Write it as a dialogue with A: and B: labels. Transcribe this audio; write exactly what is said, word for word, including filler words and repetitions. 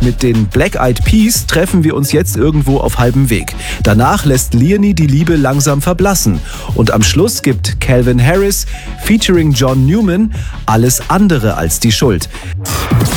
A: Mit den Black Eyed Peas treffen wir uns jetzt irgendwo auf halbem Weg. Danach lässt Leonie die Liebe langsam verblassen. Und am Schluss gibt Calvin Harris featuring John Newman alles andere als die Schuld.